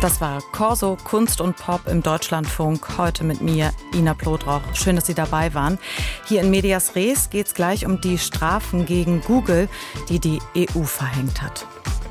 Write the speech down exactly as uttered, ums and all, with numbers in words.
Das war Corso, Kunst und Pop im Deutschlandfunk. Heute mit mir, Ina Plothoch. Schön, dass Sie dabei waren. Hier in Medias Res geht es gleich um die Strafen gegen Google, die die E U verhängt hat.